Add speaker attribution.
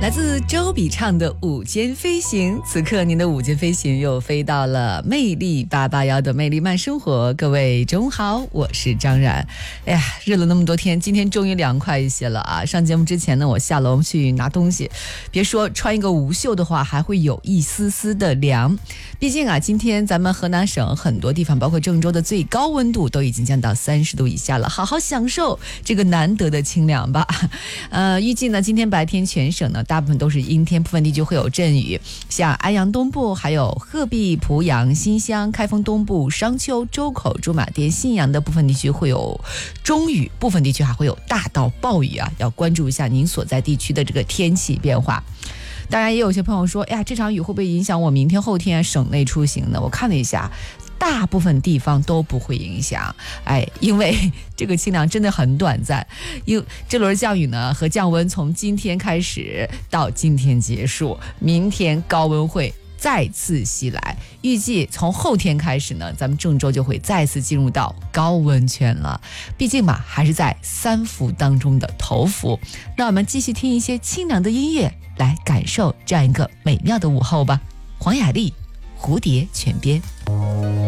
Speaker 1: 来自周笔畅的午间飞行，此刻您的午间飞行又飞到了魅力881的魅力慢生活。各位中午好，我是张然。哎呀，热了那么多天，今天终于凉快一些了啊！上节目之前呢，我下楼去拿东西，别说穿一个无袖的话，还会有一丝丝的凉。毕竟啊，今天咱们河南省很多地方，包括郑州的最高温度都已经降到30度以下了，好好享受这个难得的清凉吧。预计呢，今天白天全省呢大部分都是阴天，部分地区会有阵雨，像安阳东部、还有鹤壁、濮阳、新乡、开封东部、商丘、周口、驻马店、信阳的部分地区会有中雨，部分地区还会有大到暴雨啊，要关注一下您所在地区的这个天气变化。当然也有些朋友说，哎呀，这场雨会不会影响我明天后天省内出行呢？我看了一下，大部分地方都不会影响，因为这个清凉真的很短暂，因为这轮降雨呢和降温从今天开始到今天结束，明天高温会再次袭来，预计从后天开始呢，咱们郑州就会再次进入到高温圈了。毕竟嘛，还是在3伏当中的头伏。让我们继续听一些清凉的音乐，来感受这样一个美妙的午后吧。黄雅莉，蝴蝶泉边。